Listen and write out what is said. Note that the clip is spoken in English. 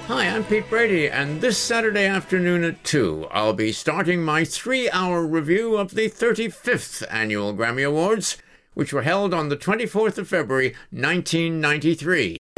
Hi, I'm Pete Brady, and this Saturday afternoon at 2, I'll be starting my 3-hour review of the 35th Annual Grammy Awards, which were held on the 24th of February, 1993.